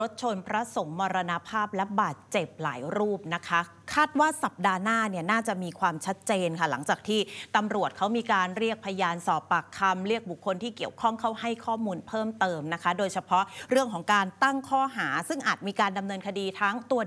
รถชนพระสงฆ์มรณภาพและบาดเจ็บหลายรูปนะคะคาดว่าสัปดาห์หน้าเนี่ยน่าจะมีความชัดเจนค่ะหลังจากที่ตำรวจเขามีการเรียกพยานสอบปากคำเรียกบุคคลที่เกี่ยวข้องเข้าให้ข้อมูลเพิ่มเติมนะคะโดยเฉพาะเรื่องของการตั้งข้อหาซึ่งอาจมีการดำเนินคดีทั้งตัว